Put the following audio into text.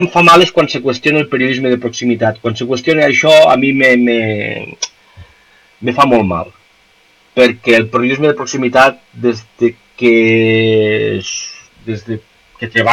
em fa mal és quan se qüestiona el periodisme de proximitat. Quan se qüestiona això, a mi me fa molt mal. Perquè el periodisme de proximitat, des de que treballo